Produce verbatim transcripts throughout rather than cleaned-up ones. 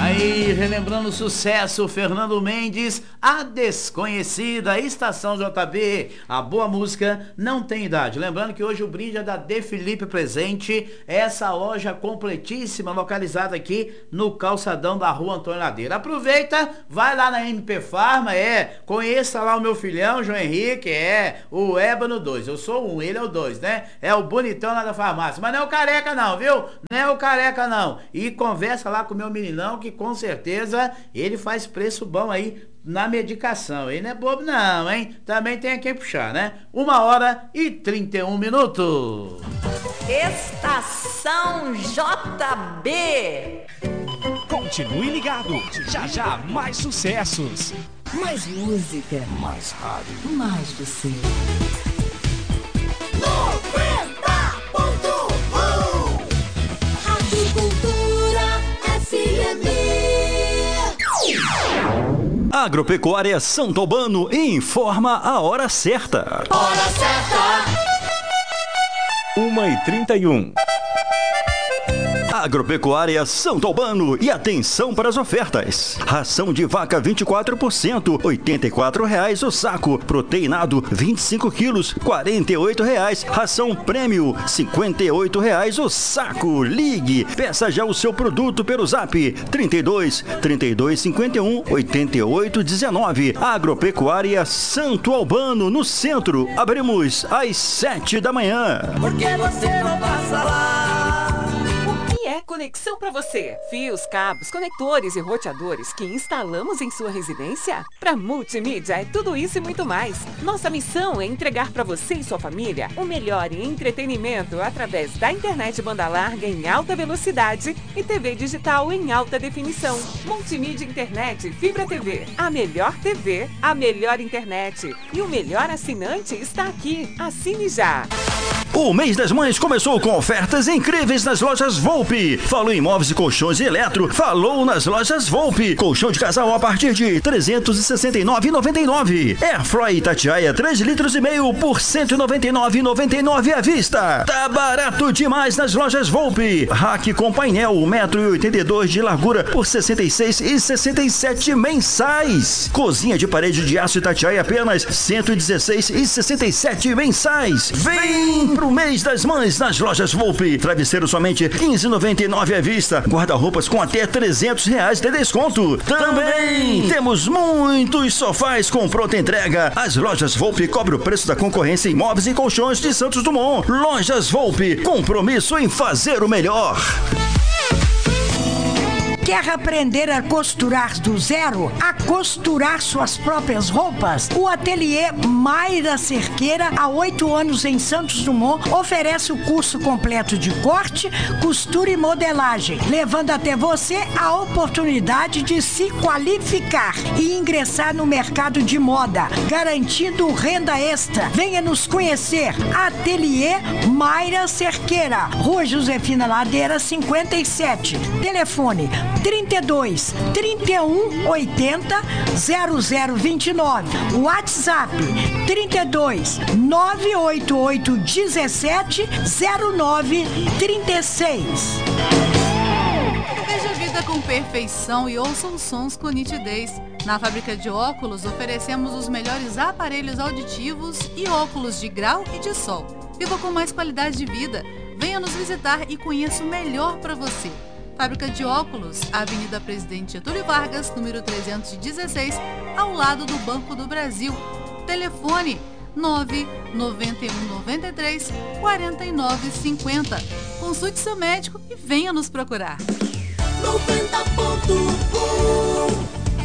Aí, relembrando o sucesso, Fernando Mendes, A Desconhecida, Estação J B, a boa música não tem idade. Lembrando que hoje o brinde é da De Felipe Presente, essa loja completíssima, localizada aqui no calçadão da Rua Antônio Ladeira. Aproveita, vai lá na M P Farma, é, conheça lá o meu filhão, João Henrique, é, o Ébano dois, eu sou um, ele é o dois, né? É o bonitão lá da farmácia, mas não é o careca não, viu? Não é o careca não. E conversa lá com o meu meninão, que com certeza ele faz preço bom aí na medicação. Ele não é bobo não, hein? Também tem a quem puxar, né? Uma hora e trinta e um minutos. Estação J B. Continue ligado. Já já mais sucessos. Mais música. Mais rádio. Mais você. noventa ponto um Rádio Cultura F M. Agropecuária Santo Albano informa a hora certa. Hora certa. uma e trinta e um. Agropecuária Santo Albano, e atenção para as ofertas. Ração de vaca vinte e quatro por cento, oitenta e quatro reais o saco. Proteinado vinte e cinco quilos, quarenta e oito reais. Ração prêmio cinquenta e oito reais o saco. Ligue, peça já o seu produto pelo Zap trinta e dois, trinta e dois, cinquenta e um, oitenta e oito, dezenove. Agropecuária Santo Albano, no centro. Abrimos às sete da manhã. Por que você não passa lá? É conexão para você. Fios, cabos, conectores e roteadores que instalamos em sua residência? Para multimídia é tudo isso e muito mais. Nossa missão é entregar para você e sua família o melhor em entretenimento através da internet banda larga em alta velocidade e T V digital em alta definição. Multimídia Internet Fibra T V. A melhor T V, a melhor internet e o melhor assinante está aqui. Assine já. O mês das mães começou com ofertas incríveis nas lojas Volpe. Falou em móveis e colchões e eletro, falou nas lojas Volpe. Colchão de casal a partir de trezentos e sessenta e nove reais e noventa e nove centavos. Airfry Itatiaia três litros e meio por cento e noventa e nove reais e noventa e nove centavos à vista. Tá barato demais nas lojas Volpe. Rack com painel um metro e oitenta e dois de largura por sessenta e seis reais e sessenta e sete centavos mensais. Cozinha de parede de aço Itatiaia apenas cento e dezesseis reais e sessenta e sete centavos mensais. Vem pro mês das mães nas lojas Volpe. Travesseiro somente quinze reais e noventa e nove centavos à vista. Guarda-roupas com até trezentos reais de desconto. Também temos muitos sofás com pronta entrega. As lojas Volpe cobrem o preço da concorrência em móveis e colchões de Santos Dumont. Lojas Volpe, compromisso em fazer o melhor. Quer aprender a costurar do zero? A costurar suas próprias roupas? O ateliê Mayra Cerqueira, há oito anos em Santos Dumont, oferece o curso completo de corte, costura e modelagem, levando até você a oportunidade de se qualificar e ingressar no mercado de moda, garantindo renda extra. Venha nos conhecer. Ateliê Mayra Cerqueira, Rua Josefina Ladeira, cinquenta e sete. Telefone trinta e dois, trinta e um, oitenta, zero zero vinte e nove. WhatsApp trinta e dois, nove oito oito, dezessete, zero nove, trinta e seis. Veja a vida com perfeição e ouça os sons com nitidez. Na fábrica de óculos oferecemos os melhores aparelhos auditivos e óculos de grau e de sol. Viva com mais qualidade de vida. Venha nos visitar e conheça o melhor para você. Fábrica de óculos, Avenida Presidente Getúlio Vargas, número trezentos e dezesseis, ao lado do Banco do Brasil. Telefone nove nove um nove três, quatro nove cinco zero. Consulte seu médico e venha nos procurar. noventa ponto um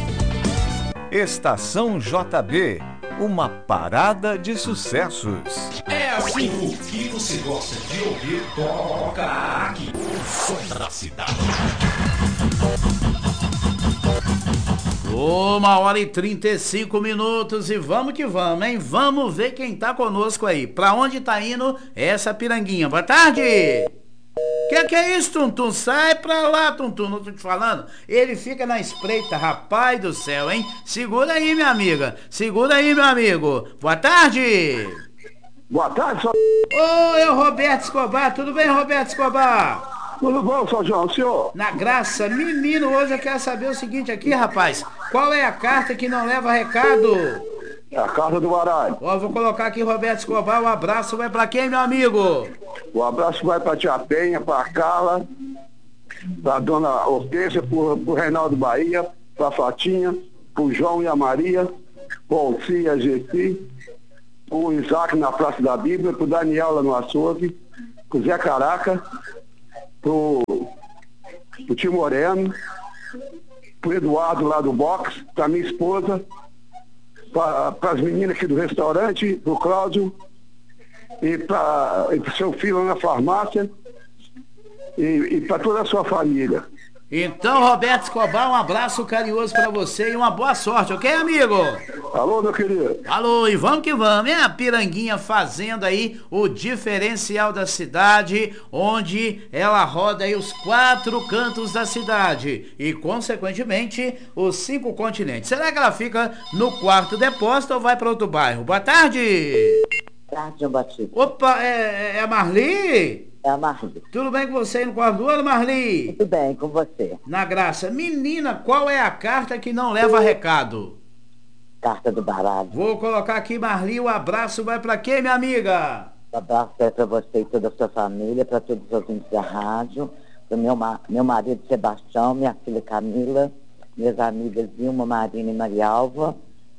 Estação J B, uma parada de sucessos. É assim o que você gosta de ouvir, toca aqui. O som da cidade. Uma hora e trinta e cinco minutos e vamos que vamos, hein? Vamos ver quem tá conosco aí. Pra onde tá indo essa piranguinha? Boa tarde! Que que é isso, Tuntum? Sai pra lá, Tuntum, não tô te falando? Ele fica na espreita, rapaz do céu, hein? Segura aí, minha amiga. Segura aí, meu amigo. Boa tarde! Boa tarde, só... Ô, eu, Roberto Escobar. Tudo bem, Roberto Escobar? Tudo bom, São João, senhor? Na graça, menino, hoje eu quero saber o seguinte aqui, rapaz. Qual é a carta que não leva recado? É a carta do baralho. Ó, vou colocar aqui Roberto Escobar, um abraço vai pra quem, meu amigo? O abraço vai pra Tia Penha, pra Carla, pra Dona Hortência, pro, pro Reinaldo Bahia, pra Fatinha, pro João e a Maria, pro Alci e a Gessi, pro Isaac na Praça da Bíblia, pro Daniel lá no Açougue, pro Zé Caraca, pro, pro Tio Moreno, pro Eduardo lá do box, pra minha esposa, para as meninas aqui do restaurante, pro Cláudio, e para o seu filho lá na farmácia, e, e para toda a sua família. Então, Roberto Escobar, um abraço carinhoso pra você e uma boa sorte, ok, amigo? Alô, meu querido. Alô, e vamos que vamos, é a Piranguinha fazendo aí o diferencial da cidade, onde ela roda aí os quatro cantos da cidade e, consequentemente, os cinco continentes. Será que ela fica no quarto depósito ou vai para outro bairro? Boa tarde! Boa tarde, João Batista. Opa, é, é a Marli? É a Marli. Tudo bem com você aí no quarto do ano, Marli? Tudo bem, com você. Na graça. Menina, qual é a carta que não leva recado? Carta do baralho. Vou colocar aqui, Marli, o abraço vai pra quem, minha amiga? O abraço é pra você e toda a sua família, pra todos os ouvintes da rádio, pro meu, meu marido Sebastião, minha filha Camila, minhas amigas Vilma, Marina e Marialva,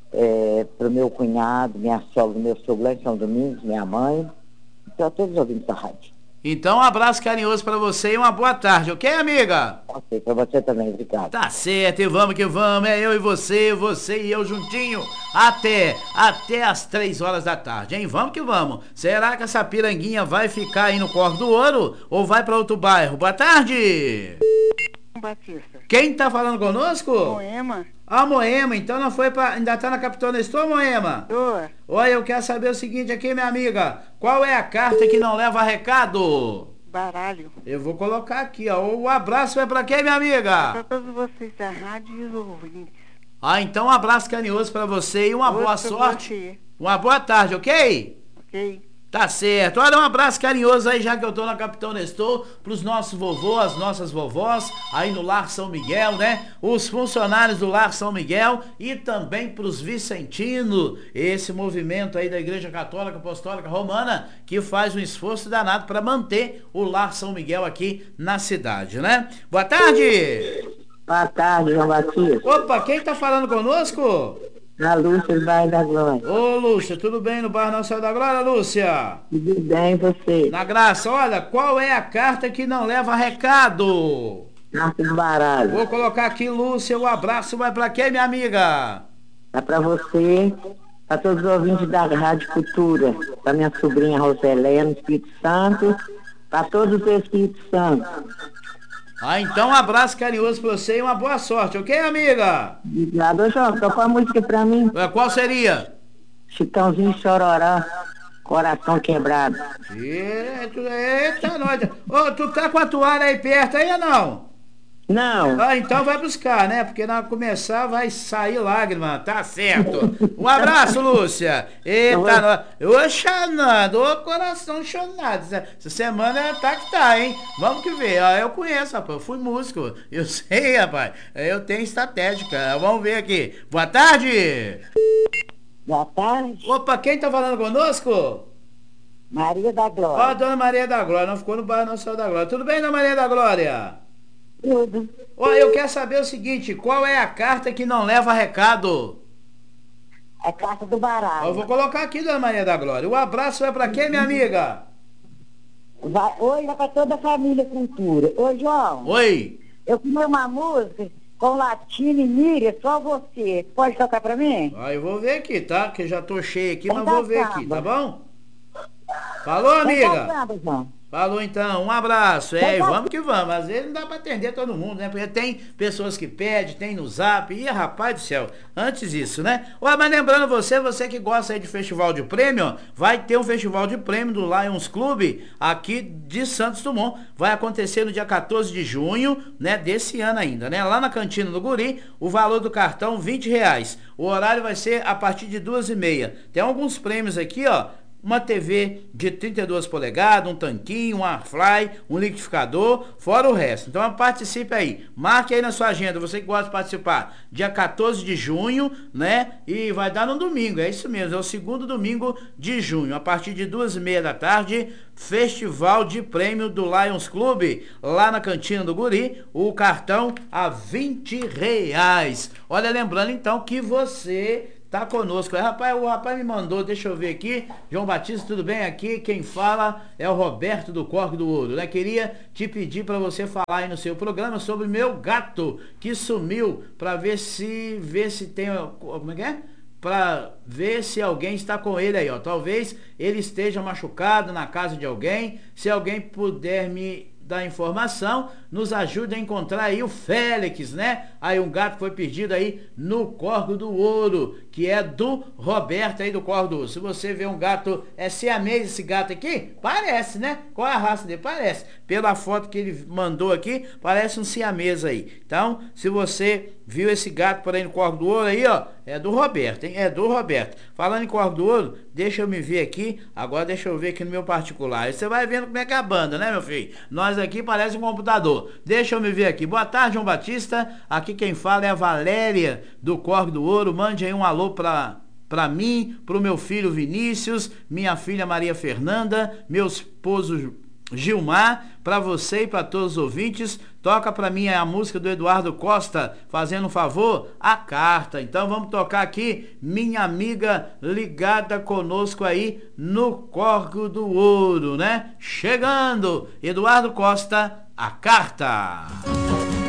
é, pro meu cunhado, minha sogra, meu sogro lá em São Domingos, minha mãe, pra todos os ouvintes da rádio. Então, um abraço carinhoso pra você e uma boa tarde, ok, amiga? Ok, pra você também, obrigado. Tá certo, e vamos que vamos, é eu e você, você e eu juntinho, até, até as três horas da tarde, hein? Vamos que vamos. Será que essa piranguinha vai ficar aí no Corpo do Ouro ou vai pra outro bairro? Boa tarde! Batista. Quem tá falando conosco? Moema. Ah, Moema, então não foi pra... Ainda tá na Capitão Nestor, Moema? Tô. Olha, eu quero saber o seguinte aqui, minha amiga. Qual é a carta que não leva recado? Baralho. Eu vou colocar aqui, ó. O abraço vai pra quem, minha amiga? Pra todos vocês da rádio e os ouvintes. Ah, então um abraço carinhoso pra você e uma Outro boa sorte. você. Uma boa tarde, ok? Ok. Tá certo. Olha, um abraço carinhoso aí, já que eu tô na Capitão Nestor, pros nossos vovôs, as nossas vovós, aí no Lar São Miguel, né? Os funcionários do Lar São Miguel e também pros vicentinos, esse movimento aí da Igreja Católica Apostólica Romana, que faz um esforço danado para manter o Lar São Miguel aqui na cidade, né? Boa tarde! Boa tarde, João Batista. Opa, quem tá falando conosco? Na Lúcia, do Bairro da Glória. Ô, Lúcia, tudo bem no bairro Nossa Senhora da Glória, Lúcia? Tudo bem, você? Na graça, olha, qual é a carta que não leva recado? Carta do baralho. Vou colocar aqui, Lúcia, o abraço vai pra quem, minha amiga? É pra você, pra todos os ouvintes da Rádio Cultura, pra minha sobrinha Roselena, Espírito Santo, pra todos os Espíritos Santos. Ah, então um abraço carinhoso pra você e uma boa sorte, ok, amiga? Obrigado. Ô, João, toca uma música pra mim. Qual seria? Chitãozinho Chororó, Coração Quebrado. Eita, eita, nós. Ô, tu tá com a toalha aí perto aí ou não? Não. Ah, então vai buscar, né? Porque na começar vai sair lágrima, tá certo. Um abraço, Lúcia. Eita, nós. Ô, Xanando, ô, coração chonado. Essa semana tá que tá, hein? Vamos que ver. Ó, eu conheço, rapaz. Eu fui músico. Eu sei, rapaz. Eu tenho estratégica. Vamos ver aqui. Boa tarde. Boa tarde. Opa, quem tá falando conosco? Maria da Glória. Ó, dona Maria da Glória. Não ficou no bairro Nossa Senhora da Glória. Tudo bem, dona Maria da Glória? Tudo. Ó, eu quero saber o seguinte, qual é a carta que não leva recado? É carta do baralho. Eu vou colocar aqui, dona Maria da Glória. O abraço é pra quem, minha amiga? Vai, oi, é pra toda a família Cultura. Ô, João. Oi. Eu comi uma música com Latino e Miriam, só você. Pode tocar pra mim? Ah, eu vou ver aqui, tá? Que já tô cheio aqui, mas Então vou ver tá, aqui, tá tá bom? Falou, amiga? Então tá, João. Falou então, um abraço. É, e vamos que vamos. Às vezes não dá pra atender todo mundo, né? Porque tem pessoas que pedem, tem no zap. Ih, rapaz do céu, antes isso, né? Olha, mas lembrando você, você que gosta aí de festival de prêmio, vai ter um festival de prêmio do Lions Club aqui de Santos Dumont. Vai acontecer no dia quatorze de junho, né? Desse ano ainda, né? Lá na Cantina do Guri, o valor do cartão vinte reais. O horário vai ser a partir de duas e meia. Tem alguns prêmios aqui, ó. uma T V de trinta e duas polegadas, um tanquinho, um airfry, um liquidificador, fora o resto. Então participe aí, marque aí na sua agenda, você que gosta de participar, dia quatorze de junho, né? E vai dar no domingo, é isso mesmo, é o segundo domingo de junho, a partir de duas e meia da tarde, Festival de Prêmio do Lions Clube, lá na Cantina do Guri, o cartão a vinte reais. Olha, lembrando então que você tá conosco. Aí, rapaz, o rapaz me mandou, deixa eu ver aqui, João Batista, tudo bem? Aqui quem fala é o Roberto do Corque do Ouro, né? Queria te pedir para você falar aí no seu programa sobre meu gato que sumiu, para ver se ver se tem, como é que é? Para ver se alguém está com ele aí, ó. Talvez ele esteja machucado na casa de alguém. Se alguém puder me dar informação, nos ajude a encontrar aí o Félix, né? Aí um gato foi perdido aí no Corgo do Ouro, que é do Roberto aí do Corgo do Ouro. Se você vê um gato, é siamês esse gato aqui? Parece, né? Qual é a raça dele? Parece. Pela foto que ele mandou aqui, parece um siamês aí. Então, se você viu esse gato por aí no Corgo do Ouro aí, ó, é do Roberto, hein? É do Roberto. Falando em Corgo do Ouro, deixa eu me ver aqui, agora deixa eu ver aqui no meu particular. Aí você vai vendo como é que é a banda, né, meu filho? Nós aqui parece um computador. Deixa eu me ver aqui. Boa tarde, João Batista. Aqui quem fala é a Valéria do Corgo do Ouro. Mande aí um alô pra, pra mim, pro meu filho Vinícius, minha filha Maria Fernanda, meu esposo Gilmar, para você e para todos os ouvintes. Toca para mim a música do Eduardo Costa, fazendo um favor, a carta. Então vamos tocar aqui, minha amiga ligada conosco aí no Corgo do Ouro, né? Chegando, Eduardo Costa, a carta.